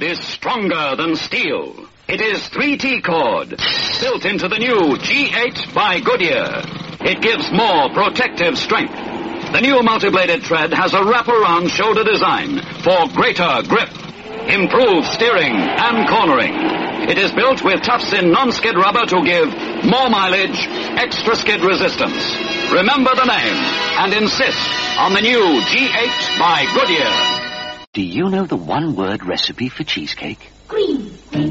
cord is stronger than steel. It is 3T cord, built into the new G8 by Goodyear. It gives more protective strength. The new multi-bladed tread has a wraparound shoulder design for greater grip, improved steering and cornering. It is built with tufts in non-skid rubber to give more mileage, extra skid resistance. Remember the name and insist on the new G8 by Goodyear. Do you know the one-word recipe for cheesecake?